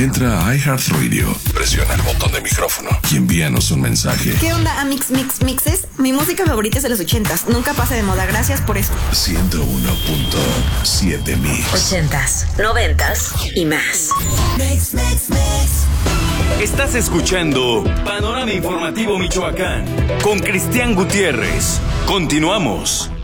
Entra a iHeartRadio, presiona el botón de micrófono y envíanos un mensaje. ¿Qué onda, Mixes? Mi música favorita es de los 80s. Nunca pasa de moda. Gracias por esto. 101.7 Mix. 80s, 90s y más. Mix. Estás escuchando Panorama Informativo Michoacán con Cristian Gutiérrez. Continuamos.